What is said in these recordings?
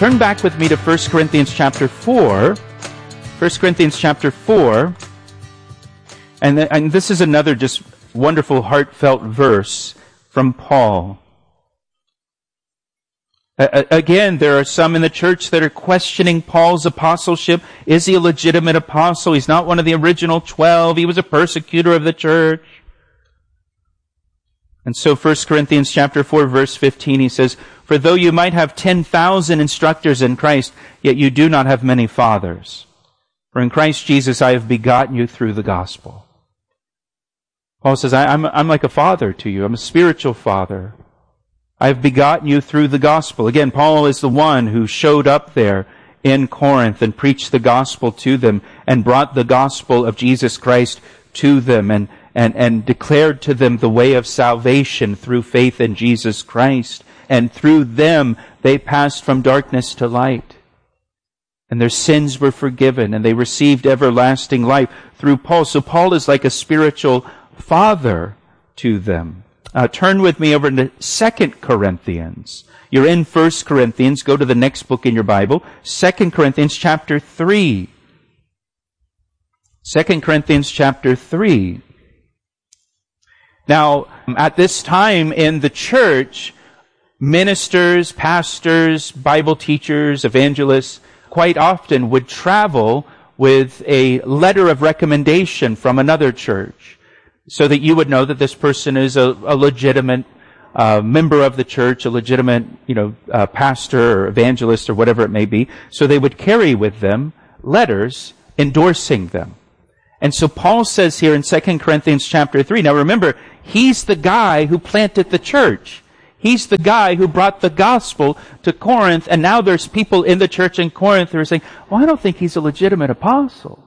Turn back with me to 1 Corinthians chapter 4. 1 Corinthians chapter 4. And this is another just wonderful, heartfelt verse from Paul. Again, there are some in the church that are questioning Paul's apostleship. Is he a legitimate apostle? He's not one of the original 12. He was a persecutor of the church. And so 1 Corinthians chapter 4, verse 15, he says, "For though you might have 10,000 instructors in Christ, yet you do not have many fathers. For in Christ Jesus I have begotten you through the gospel." Paul says, I'm like a father to you. I'm a spiritual father. I have begotten you through the gospel. Again, Paul is the one who showed up there in Corinth and preached the gospel to them and brought the gospel of Jesus Christ to them and declared to them the way of salvation through faith in Jesus Christ. And through them, they passed from darkness to light. And their sins were forgiven, and they received everlasting life through Paul. So Paul is like a spiritual father to them. Turn with me over to 2 Corinthians. You're in 1 Corinthians. Go to the next book in your Bible. 2 Corinthians chapter 3. 2 Corinthians chapter 3. Now, at this time in the church, ministers, pastors, Bible teachers, evangelists, quite often would travel with a letter of recommendation from another church so that you would know that this person is a legitimate member of the church, a legitimate, pastor or evangelist or whatever it may be. So they would carry with them letters endorsing them. And so Paul says here in 2 Corinthians chapter 3, now remember, he's the guy who planted the church. He's the guy who brought the gospel to Corinth, and now there's people in the church in Corinth who are saying, well, I don't think he's a legitimate apostle.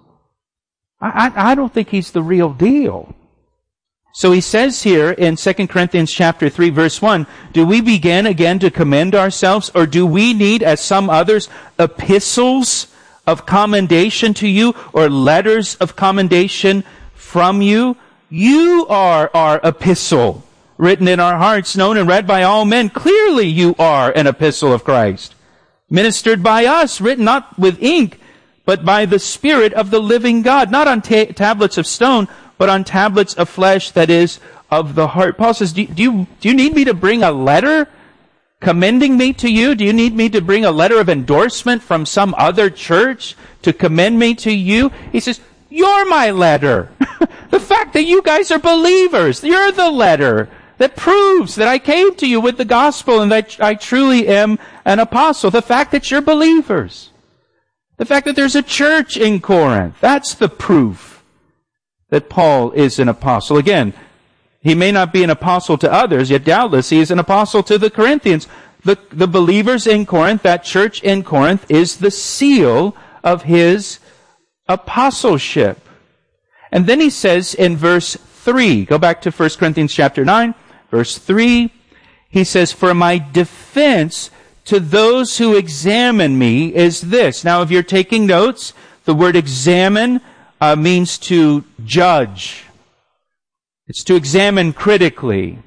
I don't think he's the real deal. So he says here in 2 Corinthians chapter 3, verse 1, "Do we begin again to commend ourselves, or do we need, as some others, epistles of commendation to you, or letters of commendation from you? You are our epistle, written in our hearts, known and read by all men. Clearly you are an epistle of Christ, ministered by us, written not with ink, but by the Spirit of the living God, not on tablets of stone, but on tablets of flesh, that is, of the heart." Paul says, do you need me to bring a letter commending me to you? Do you need me to bring a letter of endorsement from some other church to commend me to you? He says, you're my letter. The fact that you guys are believers, you're the letter that proves that I came to you with the gospel and that I truly am an apostle. The fact that you're believers. The fact that there's a church in Corinth. That's the proof that Paul is an apostle. Again, he may not be an apostle to others, yet doubtless he is an apostle to the Corinthians. The believers in Corinth, that church in Corinth, is the seal of his apostleship. And then he says in verse 3, go back to 1 Corinthians chapter 9, verse 3, he says, "For my defense to those who examine me is this." Now, if you're taking notes, the word examine means to judge. It's to examine critically.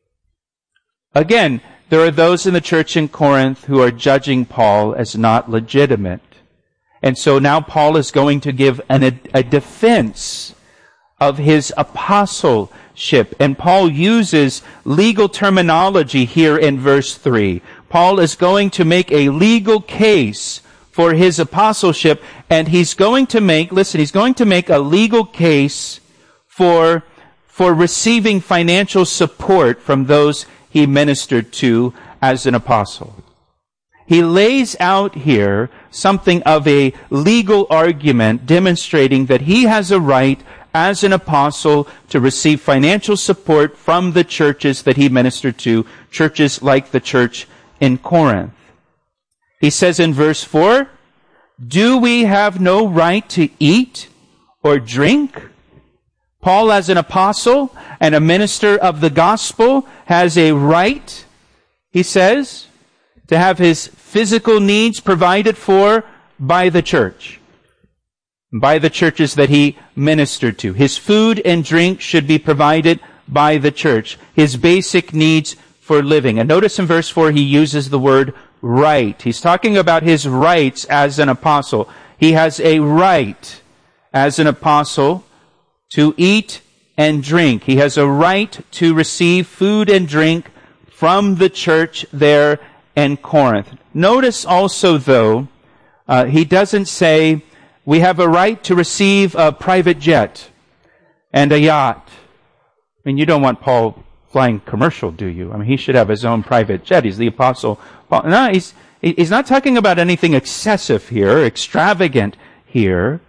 Again, there are those in the church in Corinth who are judging Paul as not legitimate. And so now Paul is going to give a defense of his apostleship. And Paul uses legal terminology here in verse 3. Paul is going to make a legal case for his apostleship, and he's going to make a legal case for receiving financial support from those he ministered to as an apostle. He lays out here something of a legal argument demonstrating that he has a right as an apostle to receive financial support from the churches that he ministered to, churches like the church in Corinth. He says in verse 4, "Do we have no right to eat or drink?" Paul, as an apostle and a minister of the gospel, has a right, he says, to have his physical needs provided for by the church, by the churches that he ministered to. His food and drink should be provided by the church, his basic needs for living. And notice in verse 4 he uses the word right. He's talking about his rights as an apostle. He has a right as an apostle to eat and drink. He has a right to receive food and drink from the church there in Corinth. Notice also, though, he doesn't say we have a right to receive a private jet and a yacht. I mean, you don't want Paul flying commercial, do you? I mean, he should have his own private jet. He's the apostle Paul. No, he's not talking about anything excessive here, extravagant here,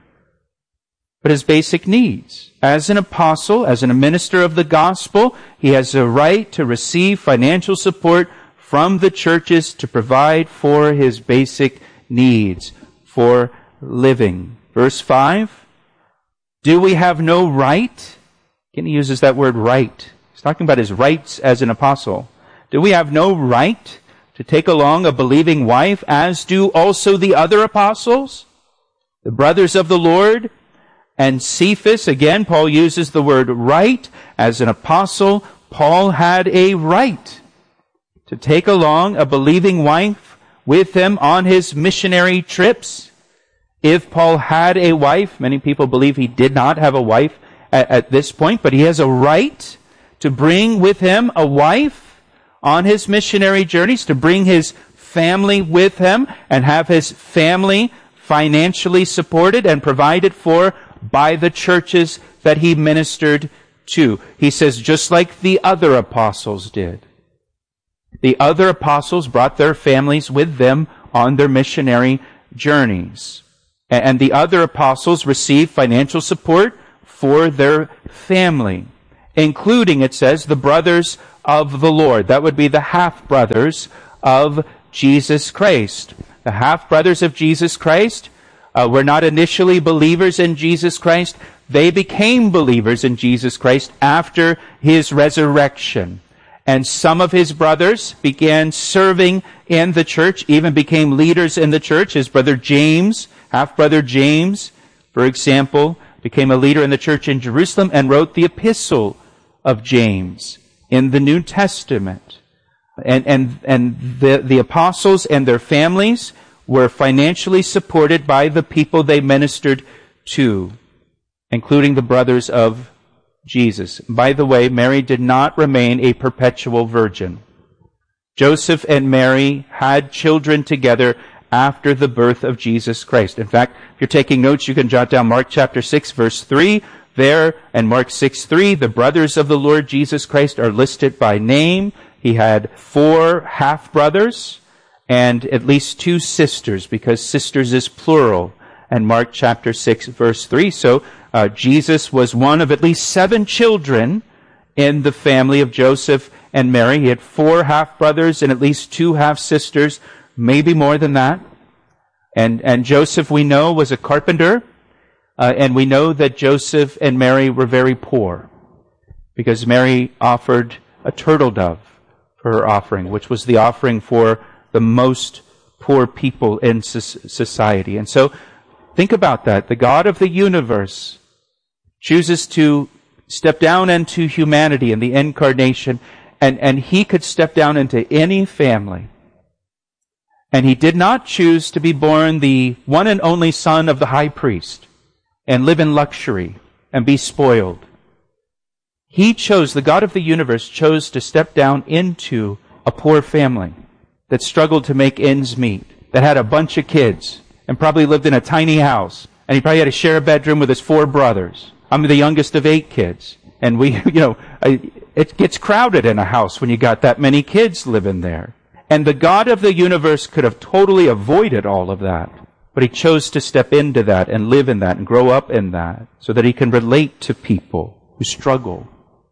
but his basic needs. As an apostle, as a minister of the gospel, he has a right to receive financial support from the churches to provide for his basic needs for living. Verse 5, do we have no right? Again, he uses that word right. He's talking about his rights as an apostle. Do we have no right to take along a believing wife, as do also the other apostles, the brothers of the Lord? And Cephas, again, Paul uses the word right. As an apostle, Paul had a right to take along a believing wife with him on his missionary trips. If Paul had a wife, many people believe he did not have a wife at this point, but he has a right to bring with him a wife on his missionary journeys, to bring his family with him and have his family financially supported and provided for by the churches that he ministered to. He says, just like the other apostles did. The other apostles brought their families with them on their missionary journeys. And the other apostles received financial support for their family, including, it says, the brothers of the Lord. That would be the half-brothers of Jesus Christ. The half-brothers of Jesus Christ were not initially believers in Jesus Christ. They became believers in Jesus Christ after his resurrection. And some of his brothers began serving in the church, even became leaders in the church. His brother James, half-brother James, for example, became a leader in the church in Jerusalem and wrote the epistle of James in the New Testament. And the apostles and their families were financially supported by the people they ministered to, including the brothers of Jesus. By the way, Mary did not remain a perpetual virgin. Joseph and Mary had children together after the birth of Jesus Christ. In fact, if you're taking notes, you can jot down Mark chapter 6, verse 3 there, and Mark 6:3. The brothers of the Lord Jesus Christ are listed by name. He had 4 half-brothers and at least 2 sisters, because sisters is plural. And Mark chapter 6, verse 3. So Jesus was one of at least 7 children in the family of Joseph and Mary. He had 4 half-brothers and at least 2 half-sisters, maybe more than that. And Joseph, we know, was a carpenter. And we know that Joseph and Mary were very poor, because Mary offered a turtle dove for her offering, which was the offering for the most poor people in society. And so, think about that. The God of the universe chooses to step down into humanity in the incarnation, and he could step down into any family. And he did not choose to be born the one and only son of the high priest and live in luxury and be spoiled. He chose, the God of the universe chose to step down into a poor family that struggled to make ends meet, that had a bunch of kids, and probably lived in a tiny house. And he probably had to share a bedroom with his 4 brothers. I'm the youngest of 8 kids. And it gets crowded in a house when you got that many kids living there. And the God of the universe could have totally avoided all of that. But he chose to step into that and live in that and grow up in that so that he can relate to people who struggle.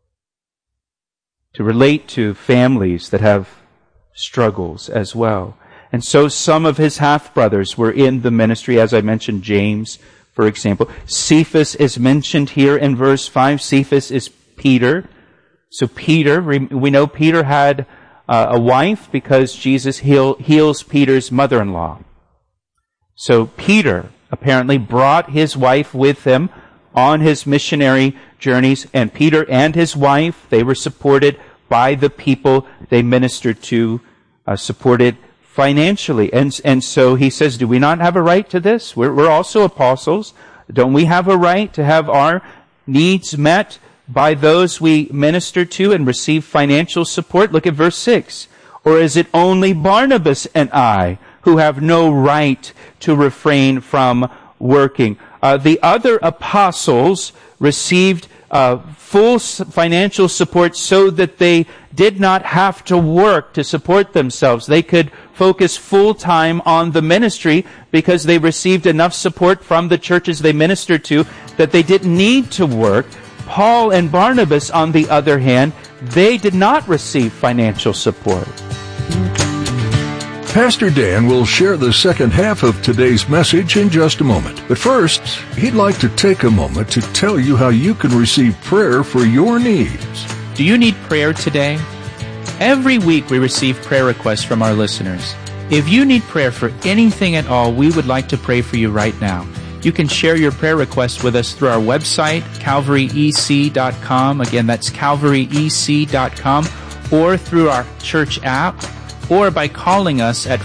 To relate to families that have struggles as well. And so some of his half-brothers were in the ministry, as I mentioned, James, for example. Cephas is mentioned here in verse 5. Cephas is Peter. So Peter, we know Peter had a wife because Jesus heals Peter's mother-in-law. So Peter apparently brought his wife with him on his missionary journeys, and Peter and his wife, they were supported by the people they ministered to, supported financially. And so he says, do we not have a right to this? We're also apostles. Don't we have a right to have our needs met by those we minister to and receive financial support? Look at verse 6. Or is it only Barnabas and I who have no right to refrain from working? The other apostles received full financial support so that they did not have to work to support themselves. They could focus full time on the ministry because they received enough support from the churches they ministered to that they didn't need to work. Paul and Barnabas, on the other hand, they did not receive financial support. Pastor Dan will share the second half of today's message in just a moment. But first, he'd like to take a moment to tell you how you can receive prayer for your needs. Do you need prayer today? Every week we receive prayer requests from our listeners. If you need prayer for anything at all, we would like to pray for you right now. You can share your prayer requests with us through our website, calvaryec.com. Again, that's calvaryec.com, or through our church app, or by calling us at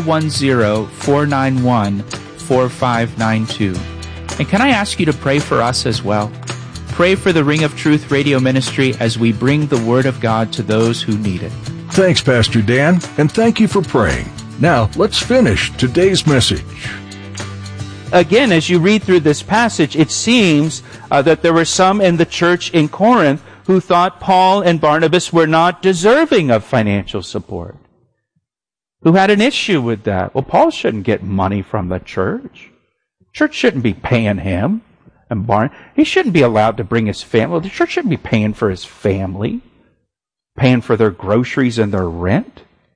410-491-4592. And can I ask you to pray for us as well? Pray for the Ring of Truth radio ministry as we bring the Word of God to those who need it. Thanks, Pastor Dan, and thank you for praying. Now, let's finish today's message. Again, as you read through this passage, it seems that there were some in the church in Corinth who thought Paul and Barnabas were not deserving of financial support, who had an issue with that. Well, Paul shouldn't get money from the church. Church shouldn't be paying him. And he shouldn't be allowed to bring his family. The church shouldn't be paying for his family, paying for their groceries and their rent.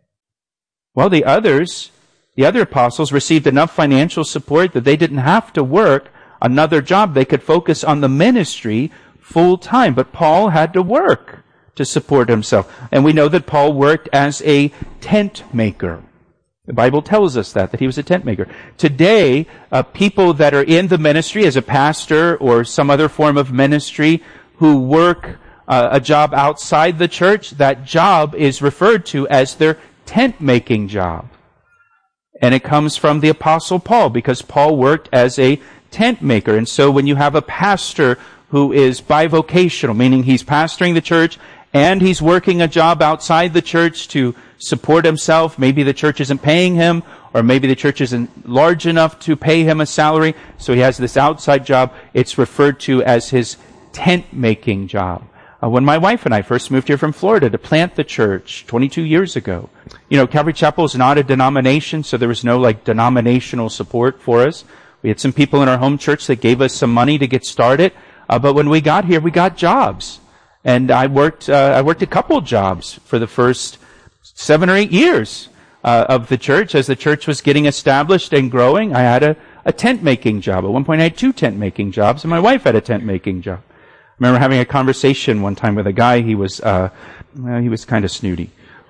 Well, the other apostles received enough financial support that they didn't have to work another job. They could focus on the ministry full time. But Paul had to work to support himself. And we know that Paul worked as a tent maker. The Bible tells us that he was a tent maker. Today, people that are in the ministry as a pastor or some other form of ministry who work a job outside the church, that job is referred to as their tent-making job. And it comes from the Apostle Paul, because Paul worked as a tent maker. And so when you have a pastor who is bivocational, meaning he's pastoring the church and he's working a job outside the church to support himself. Maybe the church isn't paying him, or maybe the church isn't large enough to pay him a salary, so he has this outside job. It's referred to as his tent-making job. When my wife and I first moved here from Florida to plant the church 22 years ago, Calvary Chapel is not a denomination, so there was no denominational support for us. We had some people in our home church that gave us some money to get started, but when we got here, we got jobs. And I worked a couple jobs for the first 7 or 8 years of the church. As the church was getting established and growing, I had a tent-making job. At one point, I had 2 tent-making jobs, and my wife had a tent-making job. I remember having a conversation one time with a guy. He was kind of snooty,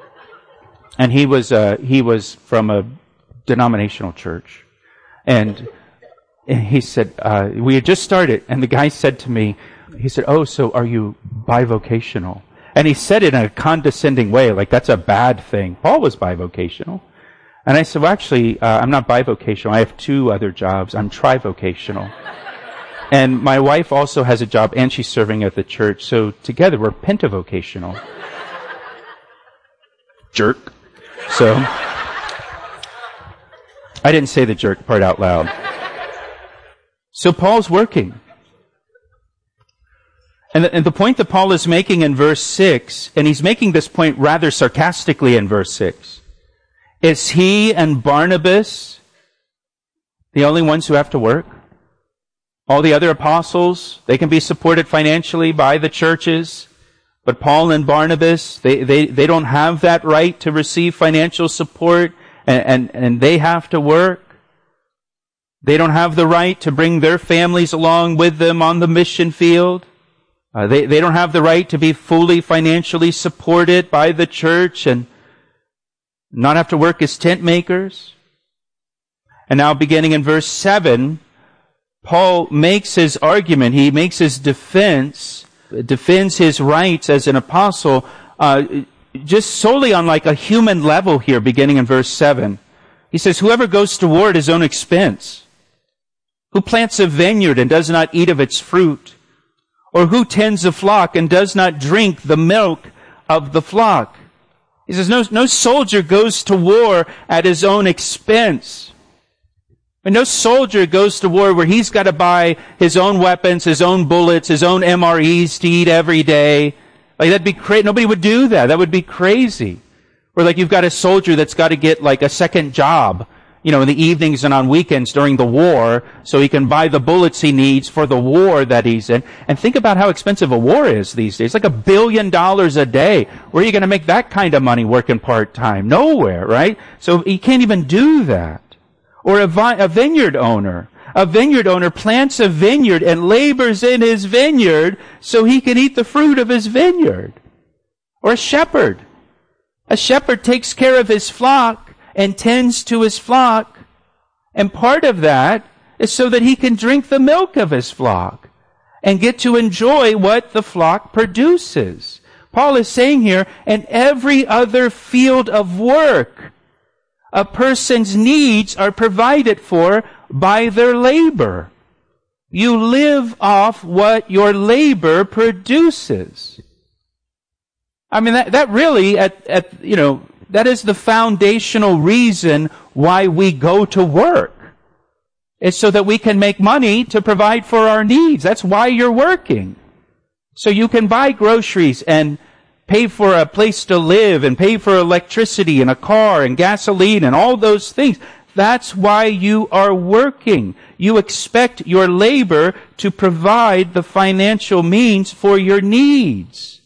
and he was from a denominational church, and he said we had just started, and the guy said to me, he said, "Oh, so are you bivocational?" And he said it in a condescending way, like that's a bad thing. Paul was bivocational. And I said, well, actually, I'm not bivocational. I have 2 other jobs. I'm trivocational. And my wife also has a job, and she's serving at the church. So together, we're pentavocational. Jerk. So, I didn't say the jerk part out loud. So Paul's working. And the point that Paul is making in verse 6, and he's making this point rather sarcastically in verse 6, is he and Barnabas the only ones who have to work? All the other apostles, they can be supported financially by the churches, but Paul and Barnabas, they don't have that right to receive financial support, and they have to work. They don't have the right to bring their families along with them on the mission field. They don't have the right to be fully financially supported by the church and not have to work as tent makers. And now beginning in verse 7, Paul makes his argument, he makes his defense, defends his rights as an apostle. just solely on like a human level here, beginning in verse 7. He says, whoever goes to war at his own expense, who plants a vineyard and does not eat of its fruit, or who tends a flock and does not drink the milk of the flock. He says, no soldier goes to war at his own expense. And no soldier goes to war where he's got to buy his own weapons, his own bullets, his own MREs to eat every day. Like that'd be crazy. Nobody would do that. That would be crazy. Or like you've got a soldier that's got to get like a second job, in the evenings and on weekends during the war so he can buy the bullets he needs for the war that he's in. And think about how expensive a war is these days. Like $1 billion a day. Where are you going to make that kind of money working part-time? Nowhere, right? So you can't even do that. Or a vineyard owner. A vineyard owner plants a vineyard and labors in his vineyard so he can eat the fruit of his vineyard. Or a shepherd. A shepherd takes care of his flock and tends to his flock. And part of that is so that he can drink the milk of his flock and get to enjoy what the flock produces. Paul is saying here, in every other field of work, a person's needs are provided for by their labor. You live off what your labor produces. I mean, that really, that is the foundational reason why we go to work. It's so that we can make money to provide for our needs. That's why you're working. So you can buy groceries and pay for a place to live and pay for electricity and a car and gasoline and all those things. That's why you are working. You expect your labor to provide the financial means for your needs.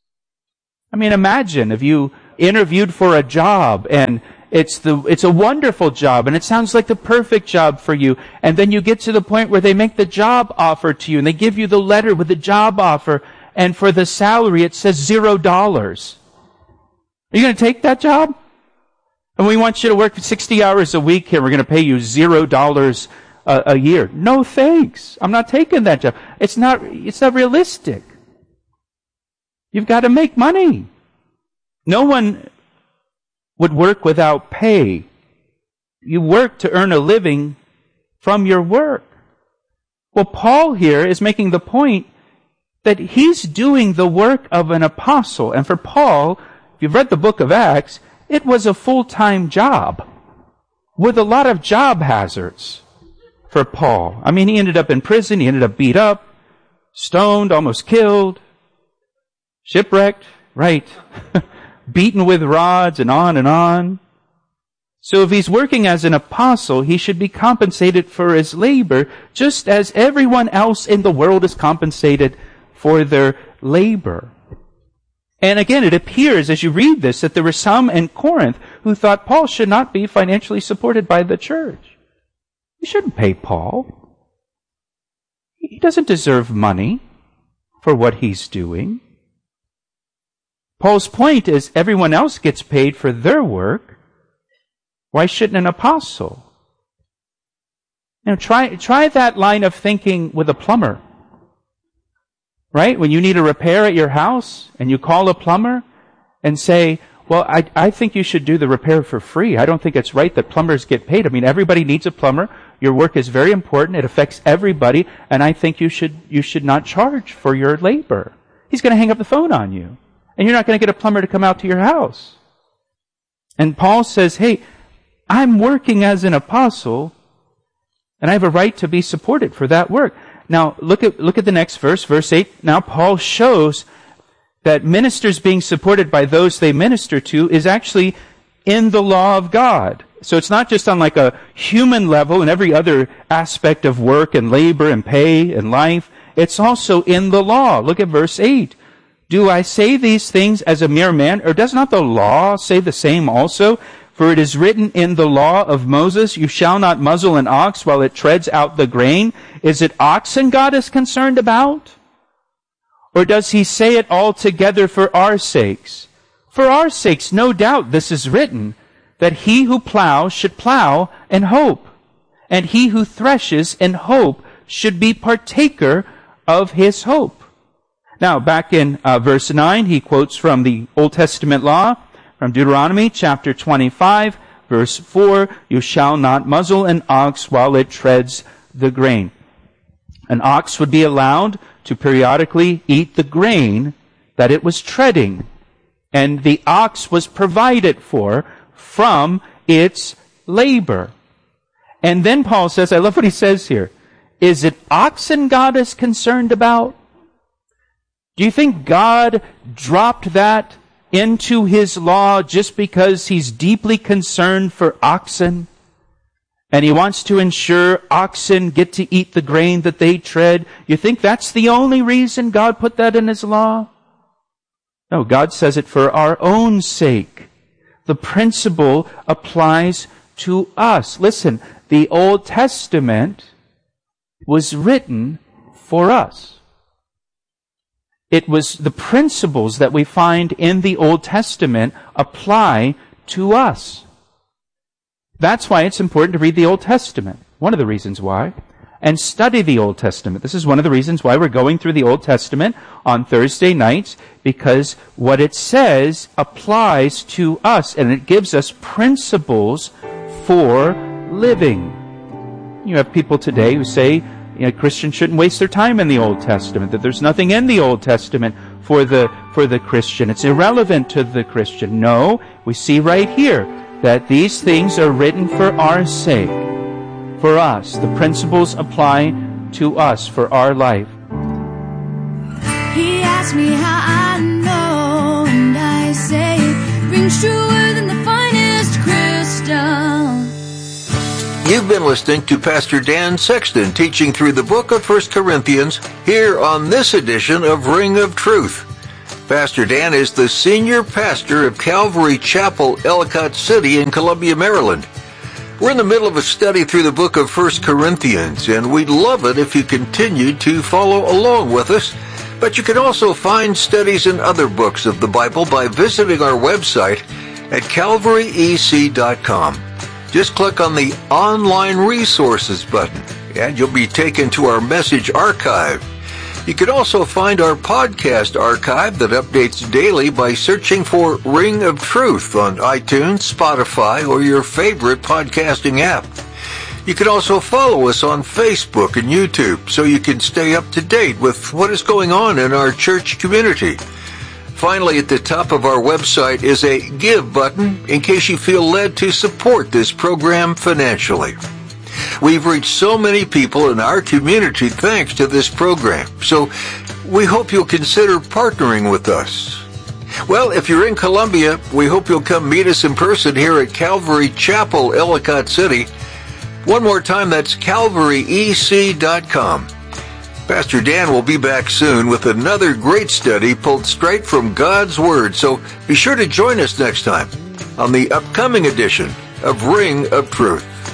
I mean, imagine if you interviewed for a job and it's a wonderful job and it sounds like the perfect job for you, and then you get to the point where they make the job offer to you and they give you the letter with the job offer, and for the salary it says $0. Are you going to take that job? And we want you to work 60 hours a week here. We're going to pay you $0 a year. No thanks. I'm not taking that job. It's not realistic. You've got to make money. No one would work without pay. You work to earn a living from your work. Well, Paul here is making the point that he's doing the work of an apostle. And for Paul, if you've read the book of Acts, it was a full-time job with a lot of job hazards for Paul. I mean, he ended up in prison. He ended up beat up, stoned, almost killed, shipwrecked, right? Beaten with rods and on and on. So if he's working as an apostle, he should be compensated for his labor just as everyone else in the world is compensated for their labor. And again, it appears as you read this that there were some in Corinth who thought Paul should not be financially supported by the church. You shouldn't pay Paul. He doesn't deserve money for what he's doing. Paul's point is everyone else gets paid for their work. Why shouldn't an apostle? Try that line of thinking with a plumber. Right? When you need a repair at your house and you call a plumber and say, well, I think you should do the repair for free. I don't think it's right that plumbers get paid. I mean, everybody needs a plumber. Your work is very important. It affects everybody. And I think you should not charge for your labor. He's going to hang up the phone on you. And you're not going to get a plumber to come out to your house. And Paul says, hey, I'm working as an apostle, and I have a right to be supported for that work. Now, look at the next verse, verse 8. Now, Paul shows that ministers being supported by those they minister to is actually in the law of God. So it's not just on like a human level and every other aspect of work and labor and pay and life. It's also in the law. Look at verse 8. Do I say these things as a mere man, or does not the law say the same also? For it is written in the law of Moses, you shall not muzzle an ox while it treads out the grain. Is it oxen God is concerned about? Or does he say it altogether for our sakes? For our sakes, no doubt this is written, that he who plows should plow in hope, and he who threshes in hope should be partaker of his hope. Now, back in verse 9, he quotes from the Old Testament law, from Deuteronomy chapter 25, verse 4, "You shall not muzzle an ox while it treads the grain." An ox would be allowed to periodically eat the grain that it was treading. And the ox was provided for from its labor. And then Paul says, I love what he says here, is it oxen God is concerned about? Do you think God dropped that into his law just because he's deeply concerned for oxen? And he wants to ensure oxen get to eat the grain that they tread? You think that's the only reason God put that in his law? No, God says it for our own sake. The principle applies to us. Listen, the Old Testament was written for us. It was the principles that we find in the Old Testament apply to us. That's why it's important to read the Old Testament. One of the reasons why. And study the Old Testament. This is one of the reasons why we're going through the Old Testament on Thursday nights, because what it says applies to us, and it gives us principles for living. You have people today who say, Christians shouldn't waste their time in the Old Testament, that there's nothing in the Old Testament for the Christian. It's irrelevant to the Christian. No, we see right here that these things are written for our sake, for us. The principles apply to us for our life. He asked me how I know, and I say it rings truer than the finest crystal. You've been listening to Pastor Dan Sexton teaching through the book of 1 Corinthians here on this edition of Ring of Truth. Pastor Dan is the senior pastor of Calvary Chapel, Ellicott City in Columbia, Maryland. We're in the middle of a study through the book of 1 Corinthians, and we'd love it if you continued to follow along with us. But you can also find studies in other books of the Bible by visiting our website at calvaryec.com. Just click on the Online Resources button, and you'll be taken to our message archive. You can also find our podcast archive that updates daily by searching for Ring of Truth on iTunes, Spotify, or your favorite podcasting app. You can also follow us on Facebook and YouTube so you can stay up to date with what is going on in our church community. Finally, at the top of our website is a Give button in case you feel led to support this program financially. We've reached so many people in our community thanks to this program, so we hope you'll consider partnering with us. Well, if you're in Columbia, we hope you'll come meet us in person here at Calvary Chapel, Ellicott City. One more time, that's calvaryec.com. Pastor Dan will be back soon with another great study pulled straight from God's Word, so be sure to join us next time on the upcoming edition of Ring of Truth.